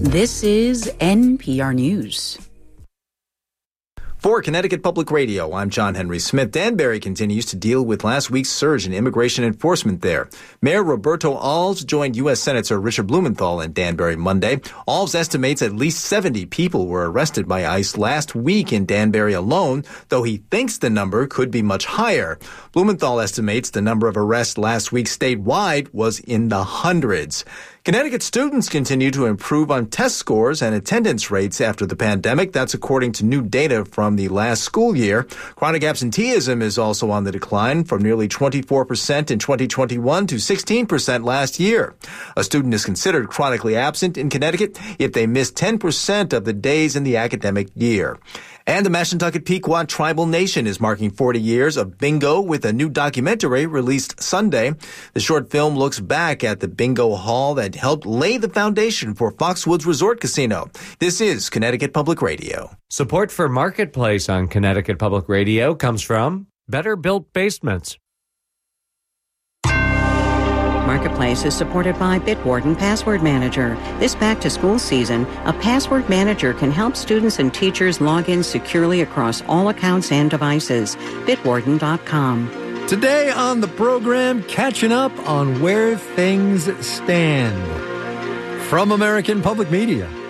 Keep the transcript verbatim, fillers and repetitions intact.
This is N P R News. For Connecticut Public Radio, I'm John Henry Smith. Danbury continues to deal with last week's surge in immigration enforcement there. Mayor Roberto Alves joined U S Senator Richard Blumenthal in Danbury Monday. Alves estimates at least seventy people were arrested by ICE last week in Danbury alone, though he thinks the number could be much higher. Blumenthal estimates the number of arrests last week statewide was in the hundreds. Connecticut students continue to improve on test scores and attendance rates after the pandemic. That's according to new data from the last school year. Chronic absenteeism is also on the decline from nearly twenty-four percent in twenty twenty-one to sixteen percent last year. A student is considered chronically absent in Connecticut if they miss ten percent of the days in the academic year. And the Mashantucket Pequot Tribal Nation is marking forty years of bingo with a new documentary released Sunday. The short film looks back at the bingo hall that helped lay the foundation for Foxwoods Resort Casino. This is Connecticut Public Radio. Support for Marketplace on Connecticut Public Radio comes from Better Built Basements. Marketplace is supported by Bitwarden Password Manager. This back-to-school season, a password manager can help students and teachers log in securely across all accounts and devices. Bitwarden dot com. Today on the program, catching up on where things stand. From American Public Media.